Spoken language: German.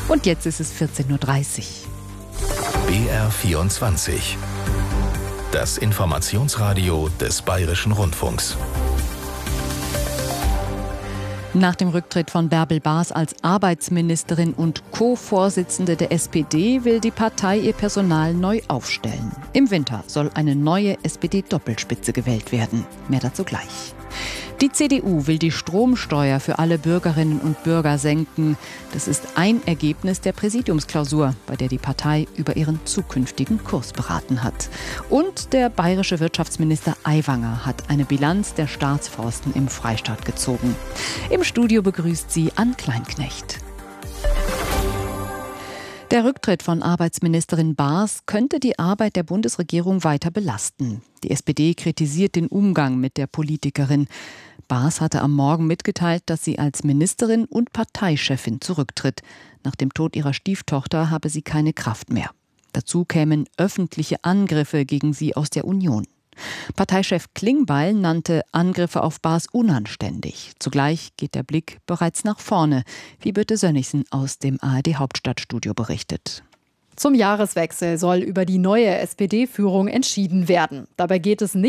Und jetzt ist es 14.30 Uhr. BR24. Das Informationsradio des Bayerischen Rundfunks. Nach dem Rücktritt von Bärbel Baas als Arbeitsministerin und Co-Vorsitzende der SPD will die Partei ihr Personal neu aufstellen. Im Winter soll eine neue SPD-Doppelspitze gewählt werden. Mehr dazu gleich. Die CDU will die Stromsteuer für alle Bürgerinnen und Bürger senken. Das ist ein Ergebnis der Präsidiumsklausur, bei der die Partei über ihren zukünftigen Kurs beraten hat. Und der bayerische Wirtschaftsminister Aiwanger hat eine Bilanz der Staatsforsten im Freistaat gezogen. Im Studio begrüßt sie Ann Kleinknecht. Der Rücktritt von Arbeitsministerin Baas könnte die Arbeit der Bundesregierung weiter belasten. Die SPD kritisiert den Umgang mit der Politikerin. Baas hatte am Morgen mitgeteilt, dass sie als Ministerin und Parteichefin zurücktritt. Nach dem Tod ihrer Stieftochter habe sie keine Kraft mehr. Dazu kämen öffentliche Angriffe gegen sie aus der Union. Parteichef Klingbeil nannte Angriffe auf Baas unanständig. Zugleich geht der Blick bereits nach vorne, wie Birte Sönnigsen aus dem ARD-Hauptstadtstudio berichtet. Zum Jahreswechsel soll über die neue SPD-Führung entschieden werden. Dabei geht es nicht